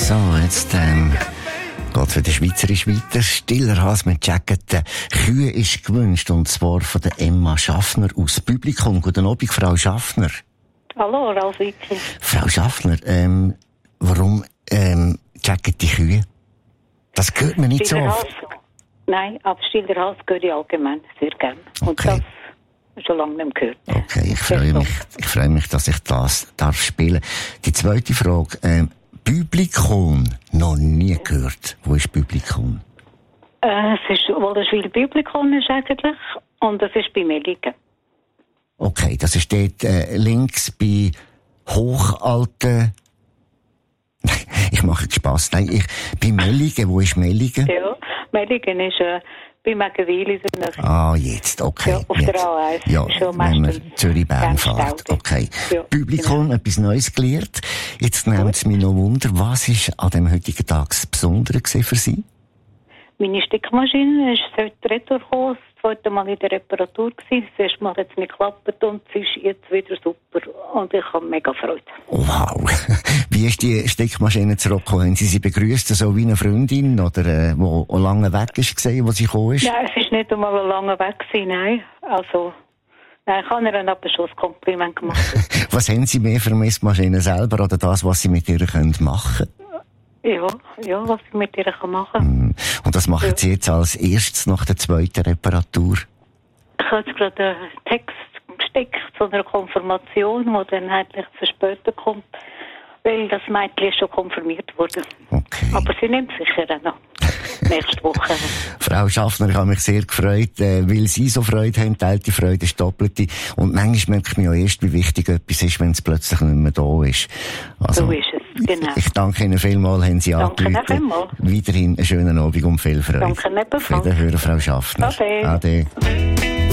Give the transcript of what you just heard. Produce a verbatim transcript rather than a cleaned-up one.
So, jetzt ähm, geht für den Schweizerisch weiter. Stiller Hase mit Jacketen. Kühe ist gewünscht, und zwar von der Emma Schaffner aus Publikum. Guten Abend, Frau Schaffner. Hallo, Ralf Wittli. Frau Schaffner, ähm, warum ähm, Jackete Kühe? Das hört man nicht Stiller so oft. Hase. Nein, aber Stiller Hase höre ich allgemein sehr gerne. Und Okay. das schon lange nicht mehr gehört. Okay, ich freue mich, ich freue mich, dass ich das darf spielen. Die zweite Frage, ähm, Publikum, noch nie gehört. Wo ist Publikum? Äh, es ist, wo das Schweizer Publikum ist eigentlich, und es ist bei Melligen. Okay, das ist dort äh, links bei hochalten. Ich mache Spass. Nein, ich bei Melligen. Wo ist Melligen? Ja, Melligen ist äh, bei Megenwil. Ah, jetzt, okay. Ja, auf jetzt. der A eins. Ja, Schon wenn meistens man Zürich-Bern ganz fährt. staudig. Okay. Ja, Publikum, genau. etwas Neues gelernt. Jetzt nimmt es mich noch Wunder, was ist an dem heutigen Tag das Besondere gewesen für Sie? Meine Stickmaschine ist heute retour gekommen, das zweite Mal in der Reparatur gewesen. Das erste Mal hat es nicht geklappt und es ist jetzt wieder super. Und ich habe mega Freude. Wow. Wie ist die Steckmaschine zurückgekommen? Haben Sie sie begrüßt, so wie eine Freundin, oder, äh, wo lange weg ist gesehen, wo sie gekommen ist? Nein, es ist nicht einmal lange weg gewesen, nein. Also, nein, ich habe ihr aber schon ein Kompliment gemacht. Was haben Sie mehr für Messmaschine selber, oder das, was Sie mit ihr können machen? Ja, ja, was ich mit ihr machen kann. Hm. Und das machen Ja. Sie jetzt als erstes nach der zweiten Reparatur? Ich habe jetzt gerade einen Text gesteckt zu einer Konfirmation, die dann eigentlich für später kommt, weil das Mädchen ist schon konfirmiert wurde. Okay. Aber sie nimmt sicher auch noch. Nächste Woche. Frau Schaffner, ich habe mich sehr gefreut, äh, weil Sie so Freude haben, teilt die Freude ist doppelte. Und manchmal merkt man ja erst, wie wichtig etwas ist, wenn es plötzlich nicht mehr da ist. Also, So ist es, genau. Ich danke Ihnen vielmals, haben Sie Danke angerufen. vielmals. Weiterhin einen schönen Abend und viel Freude. Danke ebenfalls. Wiederhören, Frau Schaffner. Ade. Ade.